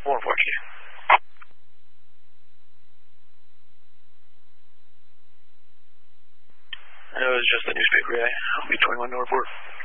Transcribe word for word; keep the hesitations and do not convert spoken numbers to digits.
Warren Fork here. It was just the newspaper guy. I'll be twenty-one North Fork.